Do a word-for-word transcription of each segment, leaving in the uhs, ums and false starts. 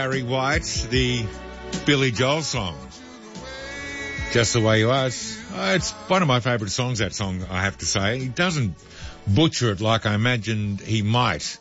Barry White, the Billy Joel song. Just the Way You Are. It's, uh, it's one of my favourite songs, that song, I have to say. He doesn't butcher it like I imagined he might.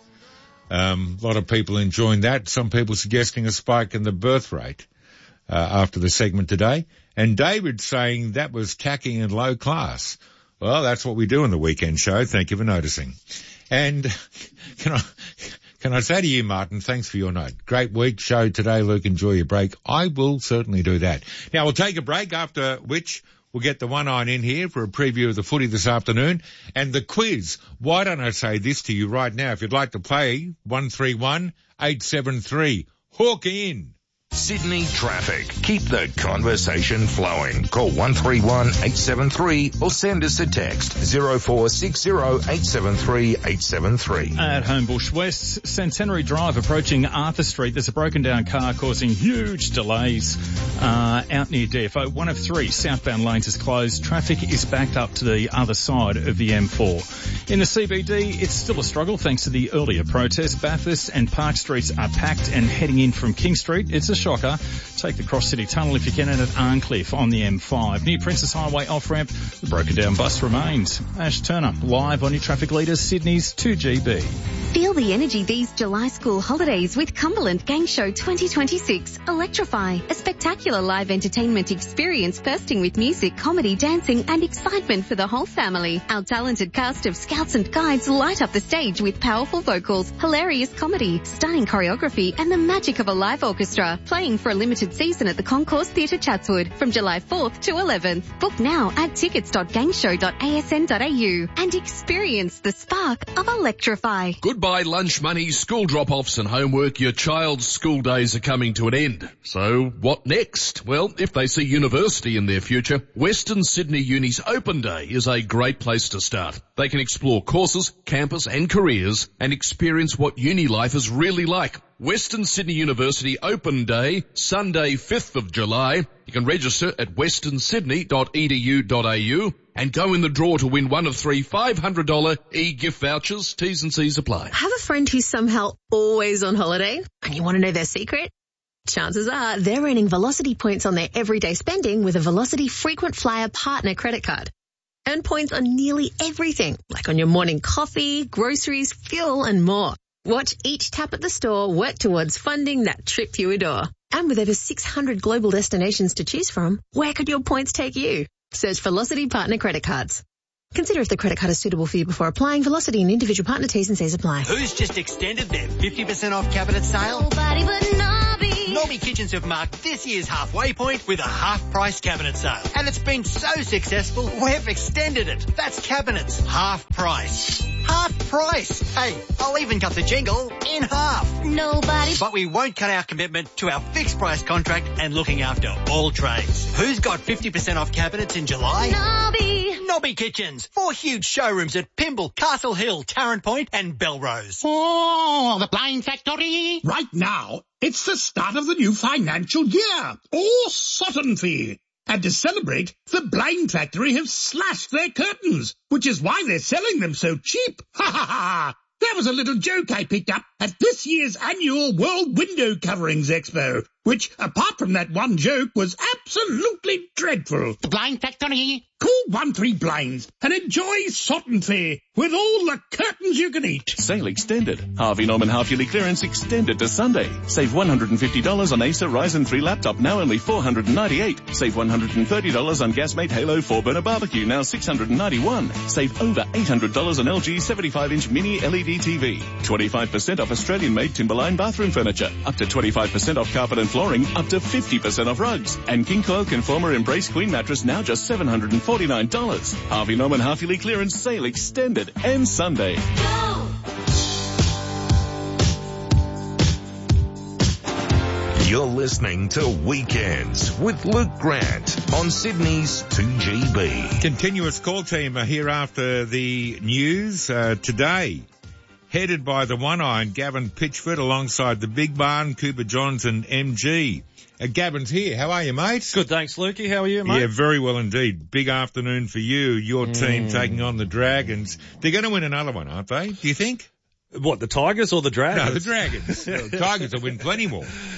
Um, a lot of people enjoying that. Some people suggesting a spike in the birth rate uh, after the segment today. And David saying that was tacky and low class. Well, that's what we do in the weekend show. Thank you for noticing. And can I... Can I say to you, Martin, thanks for your note. Great week show today, Luke. Enjoy your break. I will certainly do that. Now, we'll take a break, after which we'll get the one-iron in here for a preview of the footy this afternoon. And the quiz. Why don't I say this to you right now? If you'd like to play, one three one, eight seven three. Hook in. Sydney traffic. Keep the conversation flowing. Call one three one, eight seven three or send us a text zero four six zero, eight seven three, eight seven three. At Homebush West, Centenary Drive approaching Arthur Street, there's a broken down car causing huge delays uh, out near D F O. One of three southbound lanes is closed. Traffic is backed up to the other side of the M four. In the C B D, it's still a struggle thanks to the earlier protest. Bathurst and Park Streets are packed, and heading in from King Street, it's a shocker. Take the Cross City Tunnel if you can, and at Arncliffe on the M five. Near Princess Highway off-ramp, the broken down bus remains. Ash Turner, live on your traffic leaders, Sydney's two G B. Feel the energy these July school holidays with Cumberland Gang Show twenty twenty-six. Electrify, a spectacular live entertainment experience bursting with music, comedy, dancing and excitement for the whole family. Our talented cast of scouts and guides light up the stage with powerful vocals, hilarious comedy, stunning choreography and the magic of a live orchestra. Playing for a limited season at the Concourse Theatre Chatswood from July fourth to eleventh. Book now at tickets dot gangshow dot a s n dot a u and experience the spark of Electrify. Goodbye lunch money, school drop-offs and homework. Your child's school days are coming to an end. So what next? Well, if they see university in their future, Western Sydney Uni's Open Day is a great place to start. They can explore courses, campus and careers and experience what uni life is really like. Western Sydney University Open Day, Sunday fifth of July. You can register at western sydney dot e d u dot a u and go in the draw to win one of three five hundred dollars e-gift vouchers. T's and C's apply. Have a friend who's somehow always on holiday and you want to know their secret? Chances are they're earning Velocity points on their everyday spending with a Velocity Frequent Flyer Partner credit card. Earn points on nearly everything, like on your morning coffee, groceries, fuel and more. Watch each tap at the store work towards funding that trip you adore. And with over six hundred global destinations to choose from, where could your points take you? Search Velocity Partner Credit Cards. Consider if the credit card is suitable for you before applying. Velocity and individual partner T's and C's apply. Who's just extended their fifty percent off cabinet sale? Nobody but Nobby. Nobby Kitchens have marked this year's halfway point with a half-price cabinet sale. And it's been so successful, we've extended it. That's cabinets, half price. Half price. Hey, I'll even cut the jingle in half. Nobody. But we won't cut our commitment to our fixed price contract and looking after all trades. Who's got fifty percent off cabinets in July? Nobby. Nobby Kitchens. Four huge showrooms at Pymble, Castle Hill, Tarrant Point and Belrose. Oh, the Blind Factory. Right now, it's the start of the new financial year. Oh, Sutton Fee. And to celebrate, the Blind Factory have slashed their curtains, which is why they're selling them so cheap. Ha ha ha! That was a little joke I picked up at this year's annual World Window Coverings Expo, which, apart from that one joke, was absolutely dreadful. The Blind Factory. Call one three Blinds and enjoy Sutton Fee with all the curtains you can eat. Sale extended. Harvey Norman half-yearly clearance extended to Sunday. Save one hundred fifty dollars on Acer Ryzen three laptop, now only four hundred ninety-eight dollars. Save one hundred thirty dollars on Gasmate Halo four burner barbecue, now six hundred ninety-one dollars. Save over eight hundred dollars on L G seventy-five inch mini L E D T V. twenty-five percent off Australian-made Timberline bathroom furniture. Up to twenty-five percent off carpet and flooring. Up to fifty percent off rugs. And King Coil Conformer Embrace Queen mattress, now just seven hundred forty-nine dollars. Harvey Norman half-yearly clearance sale extended and Sunday. Go! You're listening to Weekends with Luke Grant on Sydney's two G B. Continuous call team are here after the news uh, today. Headed by the one-iron Gavin Pitchford alongside the Big Barn, Cooper Johns and M G. Uh, Gavin's here. How are you, mate? Good, thanks, Lukey. How are you, mate? Yeah, very well indeed. Big afternoon for you, your mm. team taking on the Dragons. They're going to win another one, aren't they? Do you think? What, the Tigers or the Dragons? No, the Dragons. The Tigers will win plenty more.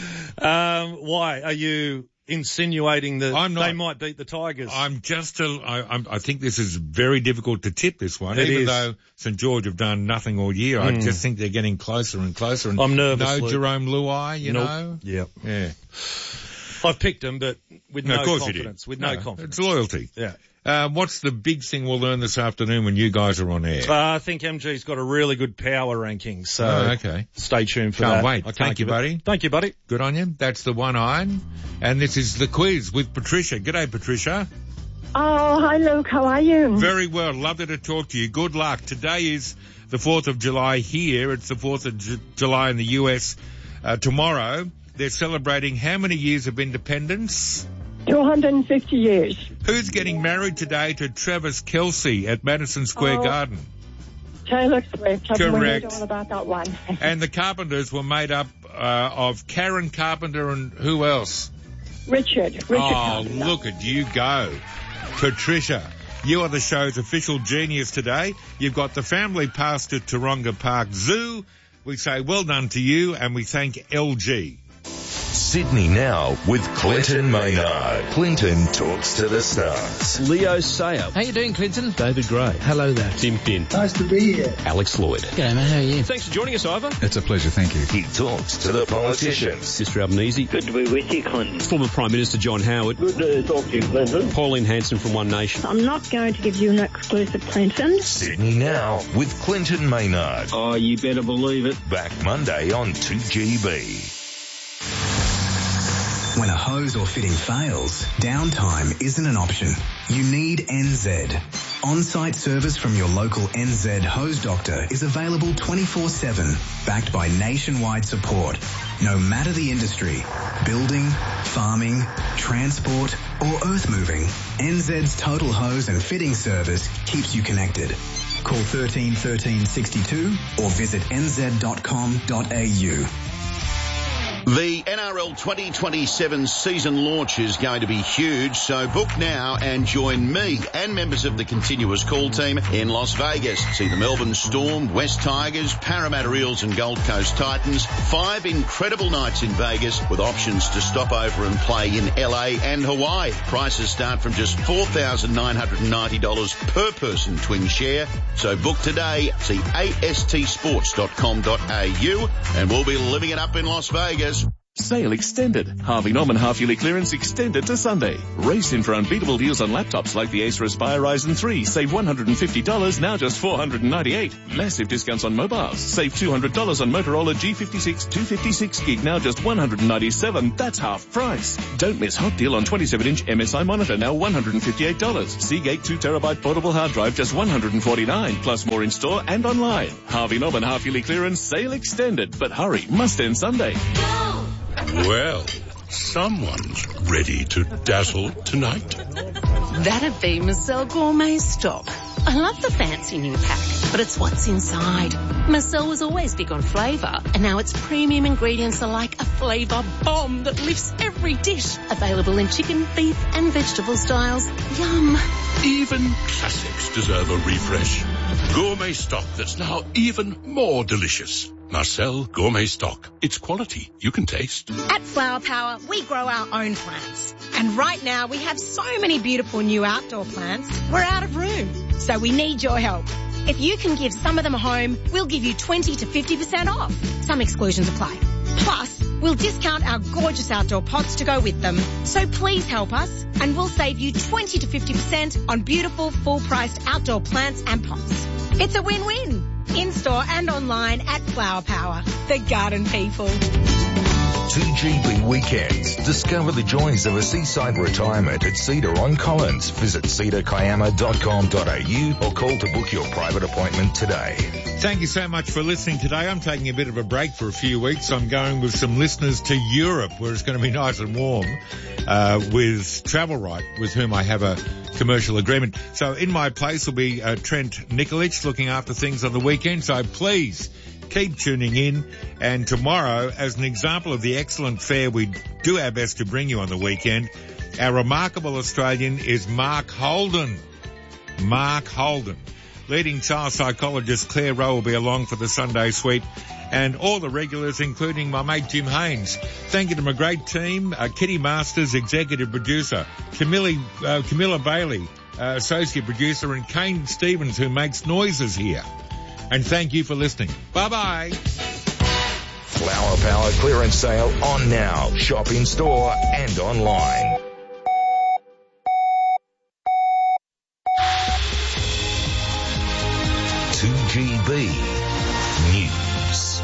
Um, why are you insinuating that I'm not, they might beat the Tigers? I'm just a, I, I'm, I think this is very difficult to tip this one, It even is. though St George have done nothing all year. I Mm. just think they're getting closer and closer. And I'm nervous, No Luke. Jerome Luai, you Nope. know? Yep. Yeah. I've picked them, but with No, no, of course you confidence. did. With no, No, confidence. It's loyalty. Yeah. Uh, what's the big thing we'll learn this afternoon when you guys are on air? Uh, I think M G's got a really good power ranking, so Oh, okay. stay tuned for Can't that. wait. I can't Thank you, give it- buddy. Thank you, buddy. Good on you. That's the one iron. And this is the quiz with Patricia. G'day, Patricia. Oh, hi Luke, how are you? Very well. Lovely to talk to you. Good luck. Today is the fourth of July here. It's the fourth of J- July in the U S. Uh, tomorrow, they're celebrating how many years of independence? two hundred fifty years. Who's getting married today to Travis Kelce at Madison Square Oh. Garden? Taylor Swift, I've been Correct. wondering all about that one. And the Carpenters were made up uh, of Karen Carpenter and who else? Richard, Richard Oh, Carpenter. look at you go. Patricia, you are the show's official genius today. You've got the family pass to Taronga Park Zoo. We say well done to you and we thank L G. Sydney Now with Clinton Maynard. Clinton talks to the stars. Leo Sayer. How you doing, Clinton? David Gray. Hello there. Tim Pin. Nice to be here. Alex Lloyd. G'day, mate. How are you? Thanks for joining us, Ivor. It's a pleasure, thank you. He talks to the politicians. Mister Albanese. Good to be with you, Clinton. Former Prime Minister John Howard. Good to talk to you, Clinton. Pauline Hanson from One Nation. I'm not going to give you an exclusive, Clinton. Sydney Now with Clinton Maynard. Oh, you better believe it. Back Monday on two G B. When a hose or fitting fails, downtime isn't an option. You need N Z. On-site service from your local N Z hose doctor is available twenty-four seven, backed by nationwide support. No matter the industry, building, farming, transport or earth moving, N Z's total hose and fitting service keeps you connected. Call thirteen thirteen sixty-two or visit n z dot com dot a u. The N R L twenty twenty-seven season launch is going to be huge, so book now and join me and members of the Continuous Call team in Las Vegas. See the Melbourne Storm, West Tigers, Parramatta Eels and Gold Coast Titans. Five incredible nights in Vegas with options to stop over and play in L A and Hawaii. Prices start from just four thousand nine hundred ninety dollars per person twin share. So book today. See a s t sports dot com dot a u and we'll be living it up in Las Vegas. Sale extended. Harvey Norman half-yearly clearance extended to Sunday. Race in for unbeatable deals on laptops like the Acer Aspire Ryzen three. Save one hundred fifty dollars, now just four hundred ninety-eight dollars. Massive discounts on mobiles. Save two hundred dollars on Motorola G fifty-six two fifty-six gig, now just one hundred ninety-seven dollars. That's half price. Don't miss hot deal on twenty-seven inch M S I monitor, now one hundred fifty-eight dollars. Seagate two terabyte portable hard drive, just one hundred forty-nine dollars. Plus more in store and online. Harvey Norman half-yearly clearance, sale extended. But hurry, must end Sunday. Well, someone's ready to dazzle tonight. That'd be Marcel Gourmet Stock. I love the fancy new pack, but it's what's inside. Marcel was always big on flavour, and now its premium ingredients are like a flavour bomb that lifts every dish. Available in chicken, beef and vegetable styles. Yum. Even classics deserve a refresh. Gourmet stock that's now even more delicious. Marcel Gourmet Stock. It's quality you can taste. At Flower Power, we grow our own plants. And right now, we have so many beautiful new outdoor plants, we're out of room. So we need your help. If you can give some of them a home, we'll give you twenty to fifty percent off. Some exclusions apply. Plus, we'll discount our gorgeous outdoor pots to go with them. So please help us, and we'll save you twenty to fifty percent on beautiful, full-priced outdoor plants and pots. It's a win-win. In-store and online at Flower Power, the garden people. two G B weekends. Discover the joys of a seaside retirement at Cedar on Collins. Visit cedar kiama dot com dot a u or call to book your private appointment today. Thank you so much for listening today. I'm taking a bit of a break for a few weeks. I'm going with some listeners to Europe, where it's going to be nice and warm, uh, with Travel Right, with whom I have a commercial agreement. So in my place will be uh, Trent Nikolic, looking after things on the weekend. So please keep tuning in. And tomorrow, as an example of the excellent fare we do our best to bring you on the weekend, our remarkable Australian is Mark Holden. Mark Holden. Leading child psychologist Claire Rowe will be along for the Sunday Suite. and all the regulars, including my mate Jim Haynes. Thank you to my great team, uh, Kitty Masters, executive producer, Camilla, uh, Camilla Bailey, uh, associate producer, and Kane Stevens, who makes noises here. And thank you for listening. Bye-bye. Flower Power clearance sale on now. Shop in store and online. two G B News.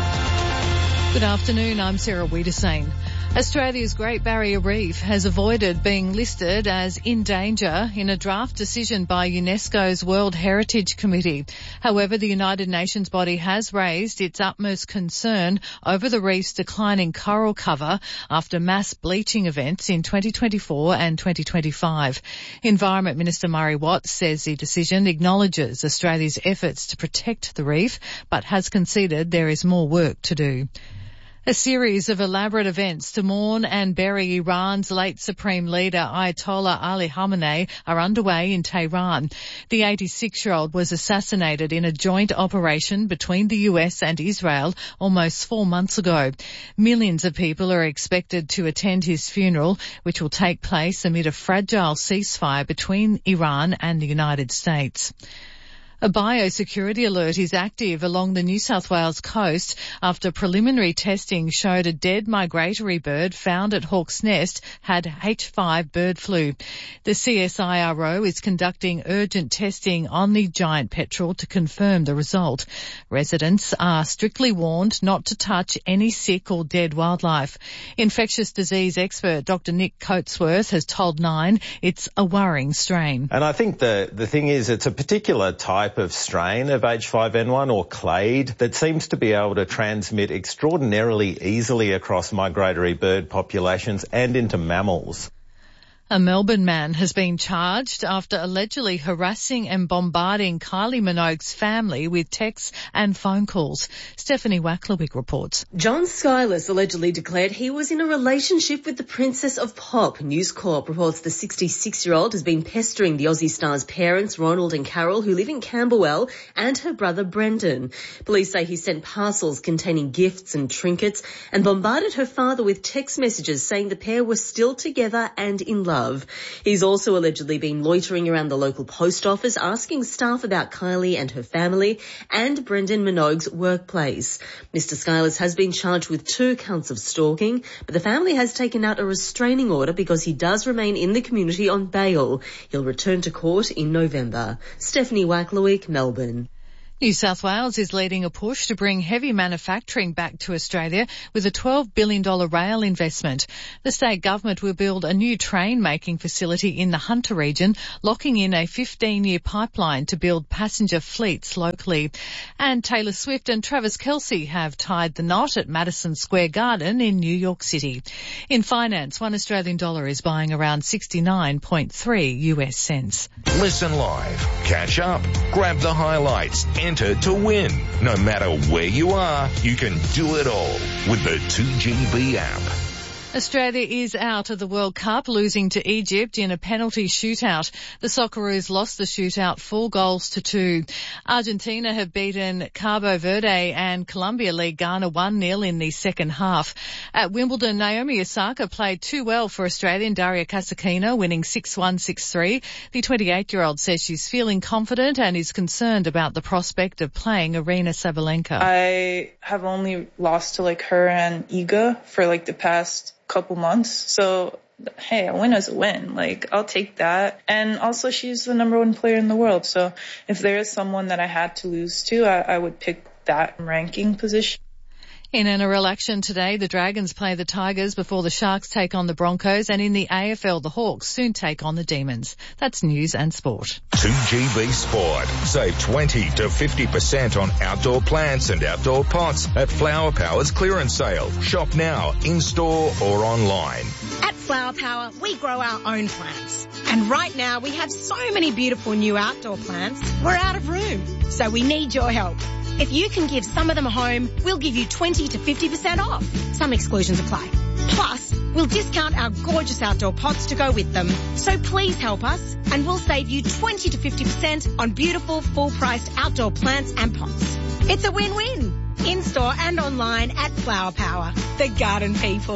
Good afternoon, I'm Sarah Wiedersane. Australia's Great Barrier Reef has avoided being listed as in danger in a draft decision by UNESCO's World Heritage Committee. However, the United Nations body has raised its utmost concern over the reef's declining coral cover after mass bleaching events in twenty twenty-four and twenty twenty-five. Environment Minister Murray Watt says the decision acknowledges Australia's efforts to protect the reef, but has conceded there is more work to do. A series of elaborate events to mourn and bury Iran's late Supreme Leader Ayatollah Ali Khamenei are underway in Tehran. The eighty-six-year-old was assassinated in a joint operation between the U S and Israel almost four months ago. Millions of people are expected to attend his funeral, which will take place amid a fragile ceasefire between Iran and the United States. A biosecurity alert is active along the New South Wales coast after preliminary testing showed a dead migratory bird found at Hawk's Nest had H five bird flu. The C S I R O is conducting urgent testing on the giant petrel to confirm the result. Residents are strictly warned not to touch any sick or dead wildlife. Infectious disease expert Doctor Nick Coatsworth has told Nine it's a worrying strain. And I think the, the thing is it's a particular type of strain of H five N one or clade that seems to be able to transmit extraordinarily easily across migratory bird populations and into mammals. A Melbourne man has been charged after allegedly harassing and bombarding Kylie Minogue's family with texts and phone calls. Stephanie Wacklewick reports. John Skylas allegedly declared he was in a relationship with the Princess of Pop. News Corp reports the sixty-six-year-old has been pestering the Aussie star's parents, Ronald and Carol, who live in Camberwell, and her brother Brendan. Police say he sent parcels containing gifts and trinkets and bombarded her father with text messages saying the pair were still together and in love. He's also allegedly been loitering around the local post office asking staff about Kylie and her family and Brendan Minogue's workplace. Mister Skylas has been charged with two counts of stalking, but the family has taken out a restraining order because he does remain in the community on bail. He'll return to court in November. Stephanie Wacklewick, Melbourne. New South Wales is leading a push to bring heavy manufacturing back to Australia with a twelve billion dollars rail investment. The state government will build a new train-making facility in the Hunter region, locking in a fifteen-year pipeline to build passenger fleets locally. And Taylor Swift and Travis Kelce have tied the knot at Madison Square Garden in New York City. In finance, one Australian dollar is buying around sixty-nine point three U S cents. Listen live, catch up, grab the highlights, enter to win. No matter where you are, you can do it all with the two G B app. Australia is out of the World Cup, losing to Egypt in a penalty shootout. The Socceroos lost the shootout four goals to two. Argentina have beaten Cabo Verde and Colombia lead Ghana one nil in the second half. At Wimbledon, Naomi Osaka played too well for Australian Daria Kasatkina, winning six one, six three. The twenty-eight-year-old says she's feeling confident and is concerned about the prospect of playing Arina Sabalenka. I have only lost to like her and Iga for like the past couple months. So, hey, a win is a win. Like, I'll take that. And also, she's the number one player in the world. So if there is someone that I had to lose to, I, I would pick that ranking position. In N R L action today, the Dragons play the Tigers before the Sharks take on the Broncos, and in the A F L, the Hawks soon take on the Demons. That's news and sport. two G B Sport. Save twenty to fifty percent on outdoor plants and outdoor pots at Flower Power's clearance sale. Shop now, in-store or online. At Flower Power, we grow our own plants. And right now, we have so many beautiful new outdoor plants, we're out of room. So we need your help. If you can give some of them a home, we'll give you twenty to fifty percent off. Some exclusions apply. Plus, we'll discount our gorgeous outdoor pots to go with them. So please help us and we'll save you twenty to fifty percent on beautiful full-priced outdoor plants and pots. It's a win-win. in-store and online at Flower Power. The garden people.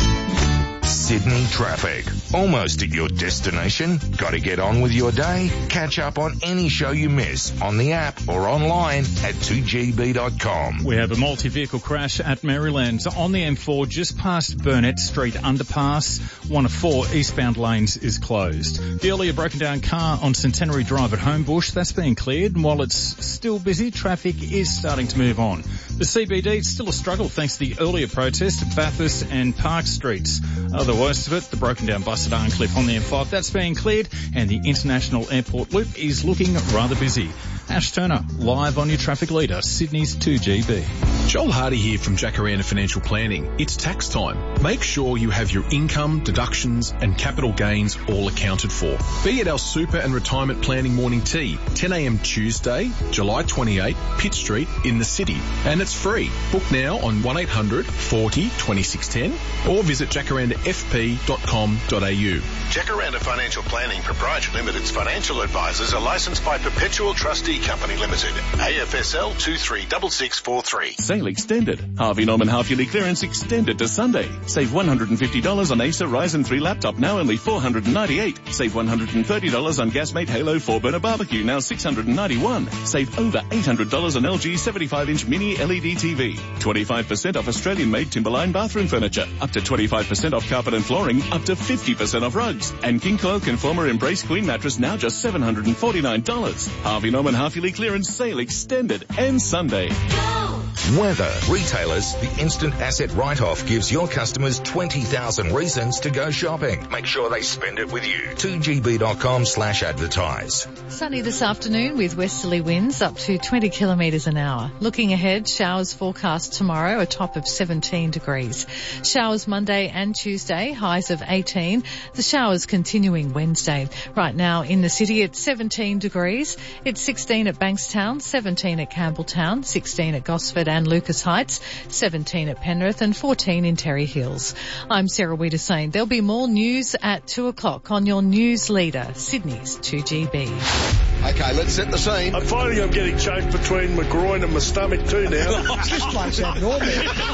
Sydney traffic. Almost at your destination? Got to get on with your day? Catch up on any show you miss on the app or online at two G B dot com. We have a multi-vehicle crash at Maryland on the M four just past Burnett Street underpass. One of four eastbound lanes is closed. The earlier broken down car on Centenary Drive at Homebush, that's being cleared, and while it's still busy, traffic is starting to move on. The C B D is still a struggle thanks to the earlier protest at Bathurst and Park Streets. Uh, the worst of it, the broken down bus at Arncliffe on the M five, that's being cleared, and the International Airport Loop is looking rather busy. Ash Turner, live on your traffic leader, Sydney's two G B. Joel Hardy here from Jacaranda Financial Planning. It's tax time. Make sure you have your income, deductions and capital gains all accounted for. Be at our super and retirement planning morning tea, ten a m Tuesday, July twenty-eighth, Pitt Street in the city. And it's free. Book now on one eight hundred forty twenty-six ten or visit jacaranda f p dot com dot a u. Jacaranda Financial Planning Proprietary Limited's financial advisors are licensed by Perpetual Trustee Company Limited, A F S L two three six six four three. Sale extended. Harvey Norman half-yearly clearance extended to Sunday. Save one hundred fifty dollars on Acer Ryzen three laptop, now only four hundred ninety-eight dollars. Save one hundred thirty dollars on Gasmate Halo four burner barbecue, now six hundred ninety-one dollars. Save over eight hundred dollars on L G seventy-five inch mini L E D T V. twenty-five percent off Australian-made Timberline bathroom furniture. Up to twenty-five percent off carpet and flooring. Up to fifty percent off rugs. And King Cloak Conformer Embrace Queen mattress, now just seven hundred forty-nine dollars. Harvey Norman half-yearly clearance sale extended and Sunday. Weather. Retailers, the instant asset write-off gives your customers twenty thousand reasons to go shopping. Make sure they spend it with you. two G B dot com slash advertise. Sunny this afternoon with westerly winds up to twenty kilometres an hour. Looking ahead, showers forecast tomorrow, a top of seventeen degrees. Showers Monday and Tuesday, highs of eighteen. The showers continuing Wednesday. Right now in the city it's seventeen degrees. It's sixteen at Bankstown, seventeen at Campbelltown, sixteen at Gosford and Lucas Heights, seventeen at Penrith and fourteen in Terry Hills. I'm Sarah Wiedersane. There'll be more news at two o'clock on your news leader, Sydney's two G B. Okay, let's set the scene. I'm finding I'm getting choked between my groin and my stomach too now. This place abnormal.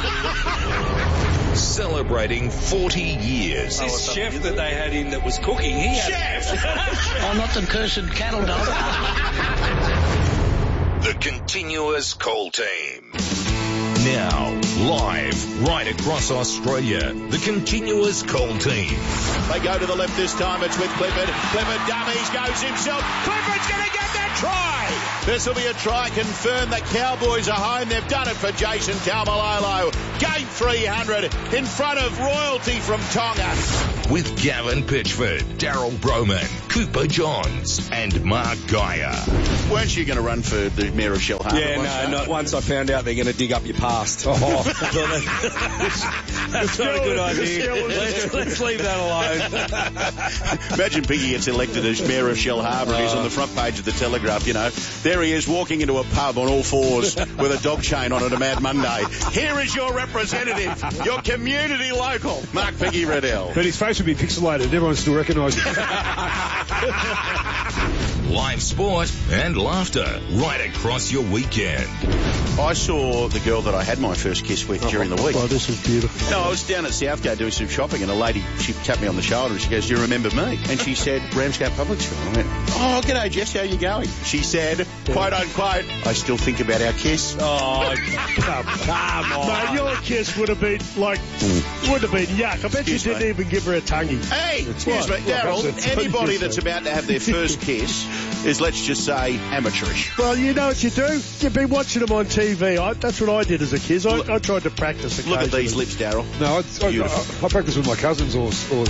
Celebrating forty years. This chef that they had in that was cooking, he had... Chef! I'm not the cursed cattle dog. The Continuous Call Team. Now, live right across Australia, the Continuous Call Team. They go to the left this time. It's with Clifford. Clifford dummies, goes himself. Clifford's going to get that try. This will be a try confirmed. The Cowboys are home. They've done it for Jason Taumalolo. Game three hundred in front of royalty from Tonga. With Gavin Pitchford, Daryl Broman, Cooper Johns and Mark Geyer. Weren't you going to run for the Mayor of Shell Harbour? Yeah, no, not once I found out they're going to dig up your past. Oh. That's not a good idea. Let's, let's leave that alone. Imagine Piggy gets elected as Mayor of Shell Harbour and he's on the front page of the Telegraph, you know. There he is walking into a pub on all fours with a dog chain on at a Mad Monday. Here is your representative, your community local, Mark Piggy Riddell. But his face would be pixelated. Everyone still recognise him. Live sport and laughter right across your weekend. I saw the girl that I had my first kiss with oh, during the week. Oh, this is beautiful. No, I was down at Southgate doing some shopping and a lady, she tapped me on the shoulder and she goes, "Do you remember me?" And she said, "Ramsgate Public School." I went, "Oh, g'day Jess, how you going?" She said, yeah. quote unquote, "I still think about our kiss." Oh, come, come on. Mate, your kiss would have been like, would have been yuck. I bet excuse you didn't me. even give her a tonguey. Hey, excuse what? me, Daryl, anybody that's about to have their first kiss is, let's just say, amateurish. Well, you know what you do? You've been watching them on T V. I, that's what I did as a kid. I, I tried to practice occasionally. Look at these lips, Daryl. No, I, I, I, I practice with my cousins or... or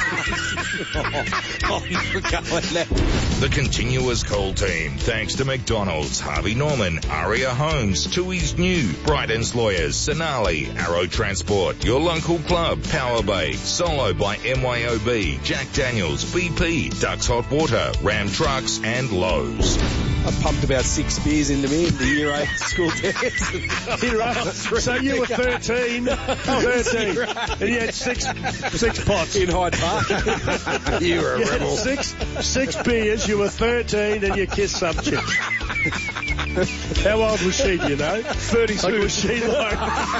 The Continuous Call Team, thanks to McDonald's, Harvey Norman, Aria Homes, Tui's New, Bryden's Lawyers, Sonali, Arrow Transport, your local club, Power Bay, Solo by M Y O B, Jack Daniels, B P, Ducks Hot Water, Ram Trucks and Lowe's. I pumped about six beers into me in the year eight school dance. Year eight. So you were thirteen, thirteen, and you had six, six pots in Hyde Park. You were a you rebel. Six, six beers. You were thirteen, and you kissed some chick. How old was she, do you know? thirty-two. Like, was she like...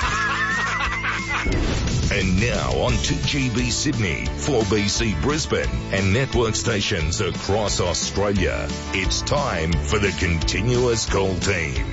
And now on two G B Sydney, four B C Brisbane, and network stations across Australia. It's time for the Continuous Call Team.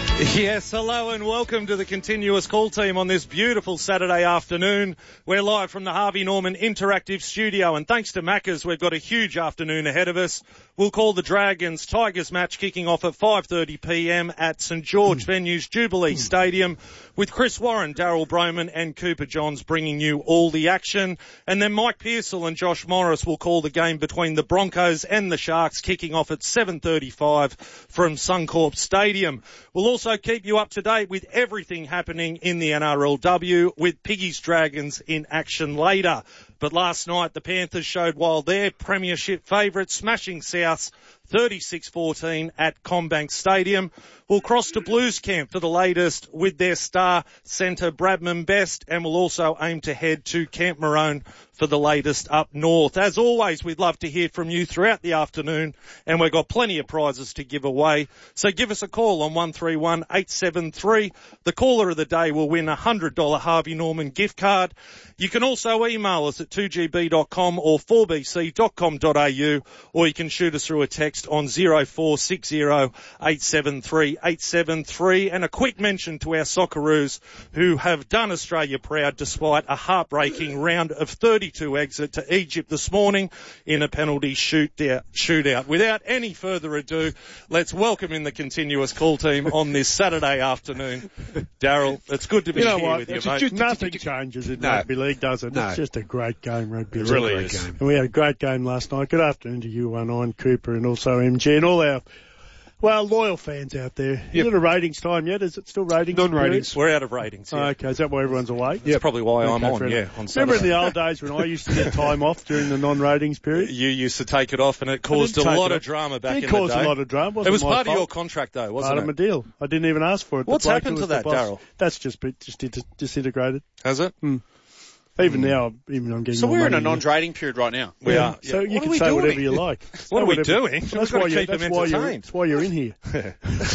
Yes, hello and welcome to the Continuous Call Team on this beautiful Saturday afternoon. We're live from the Harvey Norman Interactive Studio, and thanks to Macca's, we've got a huge afternoon ahead of us. We'll call the Dragons Tigers match kicking off at five thirty p m at St George Venues Jubilee Stadium, with Chris Warren, Daryl Broman and Cooper Johns bringing you all the action. And then Mike Pearsall and Josh Morris will call the game between the Broncos and the Sharks, kicking off at seven thirty-five from Suncorp Stadium. We'll also keep you up to date with everything happening in the N R L W, with Piggies Dragons in action later. But last night, the Panthers showed why they're premiership favourites, smashing Souths thirty-six fourteen at CommBank Stadium. We'll cross to Blues Camp for the latest with their star centre Bradman Best, and we'll also aim to head to Camp Maroon for the latest up north. As always, we'd love to hear from you throughout the afternoon, and we've got plenty of prizes to give away. So give us a call on one three one, eight seven three. The caller of the day will win a one hundred dollars Harvey Norman gift card. You can also email us at two g b dot com or four b c dot com dot a u, or you can shoot us through a text on zero four six zero, eight seven three, eight seven three. And a quick mention to our Socceroos, who have done Australia proud despite a heartbreaking round of thirty-two exit to Egypt this morning in a penalty shootout. shootout. Without any further ado, let's welcome in the Continuous Call Team on this Saturday afternoon. Daryl, it's good to be you know here what? with you, it's mate. Just, nothing changes in no. rugby league, does it? No. It's just a great game, rugby It league. really is. And we had a great game last night. Good afternoon to you, one on Cooper, and also M G, and all our, well, loyal fans out there. Yep. Is it a ratings time yet? Is it still ratings? Non-ratings. We're out of ratings. Yeah. Oh, okay, is that why everyone's away? That's probably why okay, I'm on, yeah, on Saturday. Remember in the old days when I used to get time off during the non-ratings period? You used to take it off, and it caused a lot of drama back in the day. It caused a lot of drama. It was part fault. of your contract, though, wasn't part it? Part of my deal. I didn't even ask for it. What's happened to that, Daryl? That's just just disintegrated. Has it? Mm. Even mm. now, even I'm getting So more we're in money a non-trading period right now. We yeah. are. So yeah. you what can say doing? whatever you like. What are we whatever. doing? That's why, why, keep that's, them why entertained. that's why you're in here. yeah,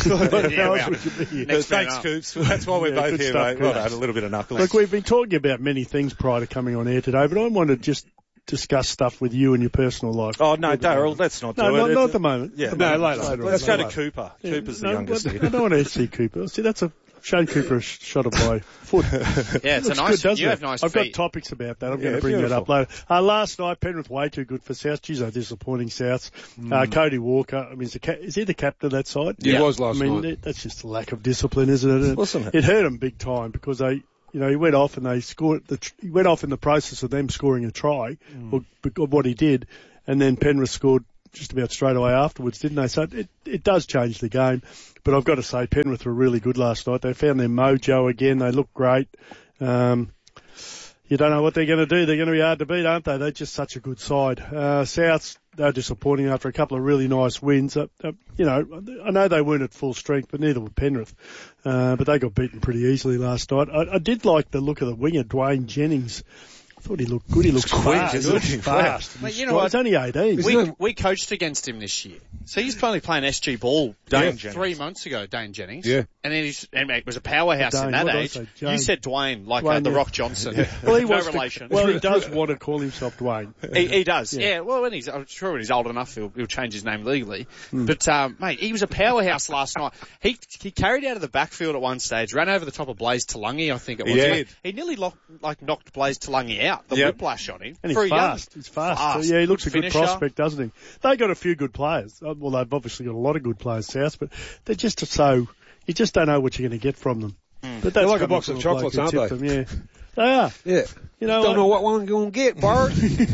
you Next Thanks, Coops. That's why we're yeah, both here, stuff, mate. Well, had a little bit of knuckles. Look, we've been talking about many things prior to coming on air today, but I want to just discuss stuff with you and your personal life. Oh, no, Daryl, let's not do no, it. Not, not at the moment. Yeah, no, later. later. Let's later. go to Cooper. Yeah, Cooper's no, the youngest I, here. I don't want to see Cooper. See, that's a... Shane Cooper a shot of my foot. Yeah, it's it a nice, good, you it? have nice I've feet. got topics about that. I'm yeah, going to bring beautiful. that up later. Uh, last night, Penrith way too good for South. Geez, they're disappointing Souths. Mm. Uh, Cody Walker, I mean, is, the ca- is he the captain of that side? Yeah, he was last I mean, night. That's just a lack of discipline, isn't it? Wasn't it? It hurt him big time because they, you know, he went off and they scored, the, he went off in the process of them scoring a try, mm. or, of what he did, and then Penrith scored just about straight away afterwards, didn't they? So it, it does change the game. But I've got to say, Penrith were really good last night. They found their mojo again. They look great. Um, you don't know what they're going to do. They're going to be hard to beat, aren't they? They're just such a good side. Uh, Souths, they're disappointing after a couple of really nice wins. Uh, uh, you know, I know they weren't at full strength, but neither were Penrith. Uh, but they got beaten pretty easily last night. I, I did like the look of the winger, Dwayne Jennings. I thought he looked good. He looks quick, fast. isn't He looks he? fast. Mate, you know what? He's only eighteen. We, we coached against him this year. So he's probably playing S G ball Dane three Jennings. months ago, Dane Jennings. Yeah. And then he's, and it was a powerhouse Dane, in that what did I age. say? You Jane. said Dwayne, like Dwayne, uh, the yeah. Rock Johnson. Yeah. Well, he no wants relation. To, well, he does want to call himself Dwayne. He, he does, yeah. Yeah. Well, when he's, I'm sure when he's old enough, he'll, he'll change his name legally. Mm. But, um, mate, he was a powerhouse last night. He he carried out of the backfield at one stage, ran over the top of Blaze Talangi, I think it was. He He, did. he nearly locked, like knocked Blaze Talangi out. The Yep. whiplash on him. And For he's a young- fast. He's fast. fast. Yeah, he looks Good a good finisher. prospect, doesn't he? They got a few good players. Uh, Well, they've obviously got a lot of good players, South, but they're just so, you just don't know what you're going to get from them. Mm. But They're that's like a coming box from of a bloke chocolates, who aren't tipped they? them, yeah. They are. Yeah. You know, Don't I- know what one you're going to get, Bart.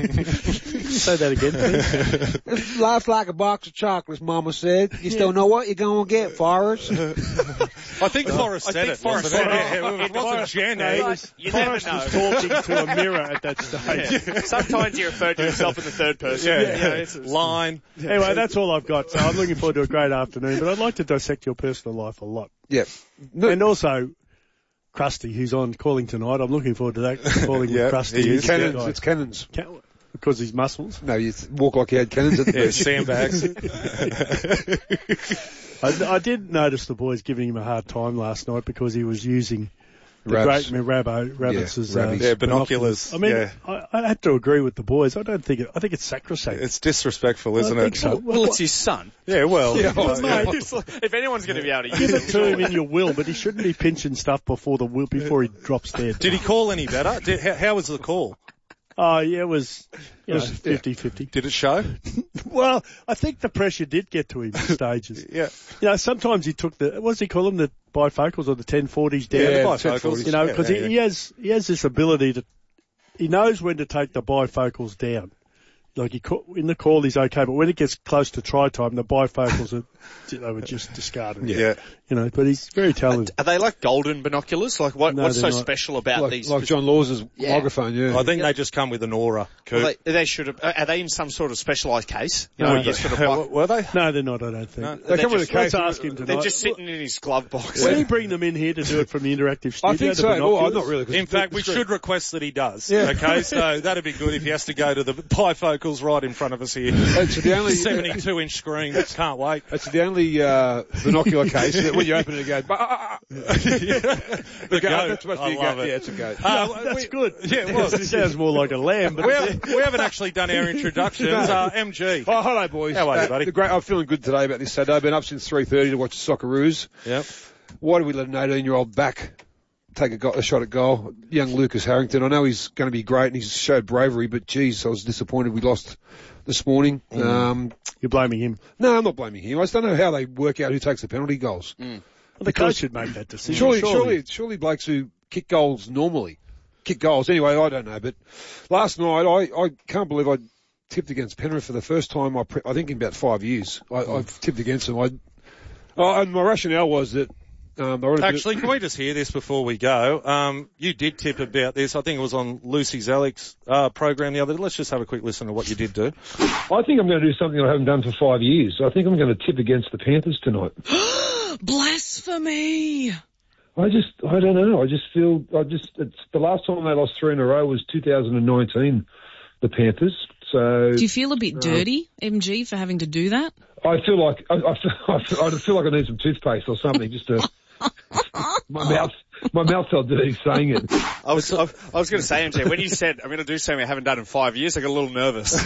Say that again, please. Life's like a box of chocolates, Mama said. You still know what you're going to get, Forrest. I think Forrest I said think it. Forrest wasn't said it? it. Yeah, it wasn't Jen. No, eh? he was, You never Forrest know. was talking to a mirror at that stage. Yeah. Sometimes he referred to himself in the third person. Yeah, You yeah. know, it's- Line. Anyway, that's all I've got. So I'm looking forward to a great afternoon, but I'd like to dissect your personal life a lot. Yeah. And also, Krusty, who's on calling tonight. I'm looking forward to that, calling Yeah, with Krusty. he is. He's a good Cannons, guy. it's cannons. Can- because his muscles. No, you walk like you had cannons at the Yeah, beach. sandbags. I, I did notice the boys giving him a hard time last night because he was using the Rabs. great Rabbo, Rabbits' Yeah, uh, Rabbies. Yeah, binoculars. I mean, Yeah. I, I had to agree with the boys. I don't think it, I think it's sacrosanct. It's disrespectful, isn't I it? think so. Well, it's his son. Yeah, well. Yeah, well, uh, mate, yeah. If anyone's going to be able to Give use it to him in your will, but he shouldn't be pinching stuff before the will, before he drops dead. Did he call any better? Did, how, how was the call? Oh, yeah, it was, you know, was- fifty-fifty. Did it show? Well, I think the pressure did get to him in stages. Yeah. You know, sometimes he took the, what does he call them, the bifocals or the ten forties down? Yeah, the the bifocals. ten forties. You know, Yeah, because yeah, he, yeah. he has, he has this ability to, he knows when to take the bifocals down. Like he ca- in the call he's okay, but when it gets close to try time, the bifocals are, they were just discarded. Yeah. You know, but he's very talented. Are they like golden binoculars? Like what, No, what's so they're not. special about Like, these? like John Laws's Yeah. microphone, yeah. I think they just come with an aura. Well, Coop. they, they should have. Are they in some sort of specialised case? You No, know, you they- sort of Were- like, Were they? No, they're not, I don't think. No. They they're come with a just- case. Let's ask him tonight. they're just sitting in his glove box. Will he bring them in here to do it from the interactive studio? I think the so. Oh, binoculars? not really. 'cause In it's- fact, we it's great. should request that he does. Yeah. Okay, so that'd be good if he has to go to the bifocals right in front of us here. It's the only seventy-two inch screen. Can't wait. It's the only uh, binocular case that when you open it, it goes. "Bah, ah, ah, ah." The goat, goat. that's supposed to I be a love goat. it. Yeah, it's a goat. Uh, That's we- good. Yeah, well, it sounds more like a lamb, but we, have, we haven't actually done our introductions. Uh, M G. Oh, hello, boys. How are you, Uh, buddy? the great, I'm feeling good today about this Saturday. I've been up since three thirty to watch the Socceroos. Yep. Why do we let an eighteen-year-old back take a, go- a shot at goal? Young Lucas Harrington. I know he's going to be great and he's showed bravery, but geez, I was disappointed we lost this morning. Mm. Um, You're blaming him. no, I'm not blaming him. I just don't know how they work out who takes the penalty goals. Well, the coach should make that decision. Surely, surely, surely blokes who kick goals normally kick goals. Anyway, I don't know. But last night, I, I can't believe I tipped against Penrith for the first time, I, pre- I think in about five years. I, I've tipped against them. I, oh, and my rationale was that um, they were Actually, can we just hear this before we go? Um, you did tip about this. I think it was on Lucy Zelik's uh, program the other day. Let's just have a quick listen to what you did do. I think I'm going to do something I haven't done for five years. I think I'm going to tip against the Panthers tonight. Blasphemy! I just, I don't know. I just feel, I just, it's the last time they lost three in a row was two thousand nineteen, the Panthers. So. Do you feel a bit uh, dirty, M G, for having to do that? I feel like, I, I, feel, I, feel, I feel like I need some toothpaste or something just to, my mouth, my mouth felt dirty saying it. I was, I, I was going to say, M J, when you said I'm going to do something I haven't done in five years, I got a little nervous.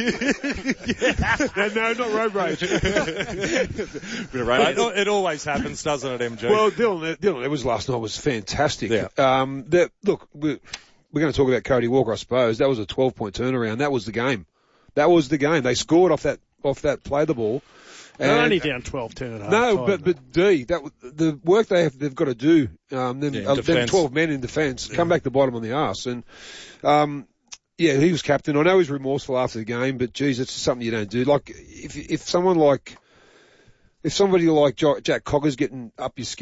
no, no, not road rage. Bit of road. It, it always happens, doesn't it, M G? Well, Dylan, Dylan Edwards last night was fantastic. Yeah. Um, that, look, we're, we're going to talk about Cody Walker, I suppose. That was a twelve point turnaround. That was the game. That was the game. They scored off that, off that play the ball. They're And- only down twelve ten at half No, time, but but D, that w- the work they have they've got to do. Um, them, Yeah, in uh, them defence. twelve men in defence come back to bite them on the arse, and um, yeah, he was captain. I know he's remorseful after the game, but geez, it's just something you don't do. Like if if someone like if somebody like Jo- Jack Cogger's getting up your skin.